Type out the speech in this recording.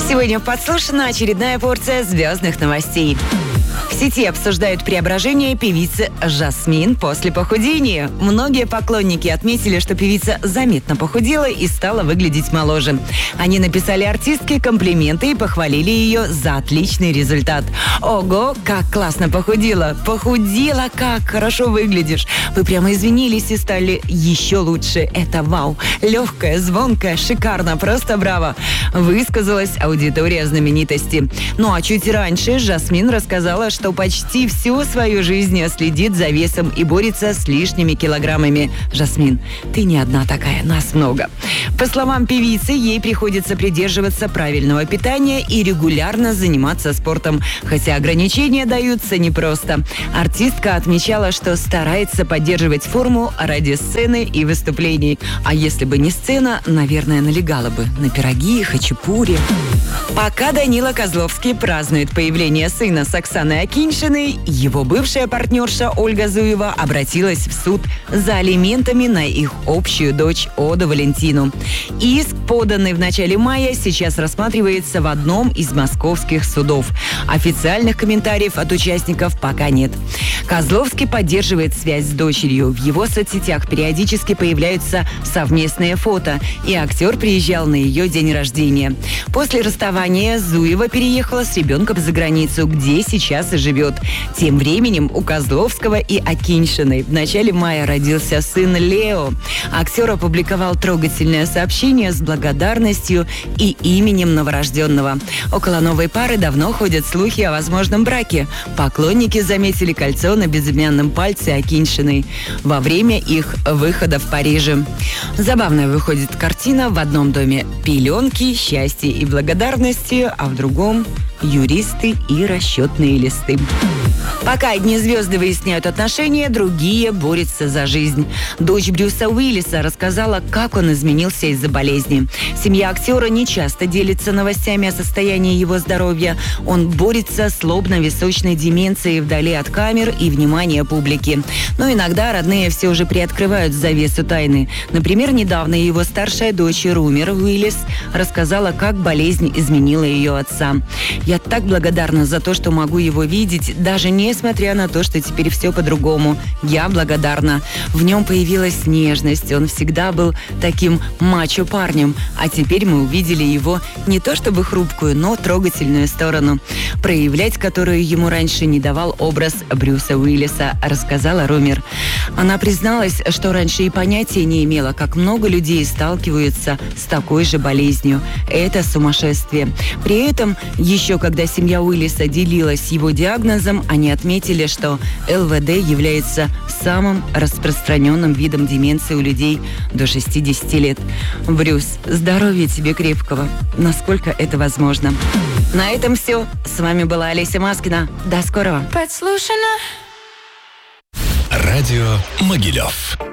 Сегодня в «Подслушано» очередная порция звездных новостей. В сети обсуждают преображение певицы Жасмин после похудения. Многие поклонники отметили, что певица заметно похудела и стала выглядеть моложе. Они написали артистке комплименты и похвалили ее за отличный результат. Ого, как классно похудела! Похудела, как хорошо выглядишь! Вы прямо извинились и стали еще лучше. Это вау! Легкая, звонкая, шикарно, просто браво! Высказалась аудитория знаменитости. Ну а чуть раньше Жасмин рассказала, что почти всю свою жизнь следит за весом и борется с лишними килограммами. Жасмин, ты не одна такая, нас много. По словам певицы, ей приходится придерживаться правильного питания и регулярно заниматься спортом, хотя ограничения даются непросто. Артистка отмечала, что старается поддерживать форму ради сцены и выступлений. А если бы не сцена, наверное, налегала бы на пироги и хачапури. Пока Данила Козловский празднует появление сына с Оксаной Акиньшиной, его бывшая партнерша Ольга Зуева обратилась в суд за алиментами на их общую дочь Оду Валентину. Иск, поданный в начале мая, сейчас рассматривается в одном из московских судов. Официальных комментариев от участников пока нет. Козловский поддерживает связь с дочерью. В его соцсетях периодически появляются совместные фото, и актер приезжал на ее день рождения. После расставания Зуева переехала с ребенком за границу, где сейчас и живет. Тем временем у Козловского и Акиньшиной в начале мая родился сын Лео. Актер опубликовал трогательное сообщение с благодарностью и именем новорожденного. Около новой пары давно ходят слухи о возможном браке. Поклонники заметили кольцо на безымянном пальце Акиньшиной во время их выхода в Париже. Забавная выходит картина: в одном доме пеленки, счастье и благодарности, а в другом юристы и расчетные листы. Пока одни звезды выясняют отношения, другие борются за жизнь. Дочь Брюса Уиллиса рассказала, как он изменился из-за болезни. Семья актера не часто делится новостями о состоянии его здоровья. Он борется с лобно-височной деменцией вдали от камер и внимания публики. Но иногда родные все же приоткрывают завесу тайны. Например, недавно его старшая дочь Румер Уиллис рассказала, как болезнь изменила ее отца. «Я так благодарна за то, что могу его видеть, даже несмотря на то, что теперь все по-другому. Я благодарна. В нем появилась нежность. Он всегда был таким мачо-парнем. А теперь мы увидели его не то чтобы хрупкую, но трогательную сторону, проявлять которую ему раньше не давал образ Брюса Уиллиса», рассказала Румер. Она призналась, что раньше и понятия не имела, как много людей сталкиваются с такой же болезнью. Это сумасшествие. При этом, еще когда семья Уиллиса делилась его диагнозом, они отметили, что ЛВД является самым распространенным видом деменции у людей до 60 лет. Брюс, здоровья тебе крепкого, насколько это возможно. На этом все. С вами была Олеся Маскина. До скорого. Подслушано. Радио Могилев.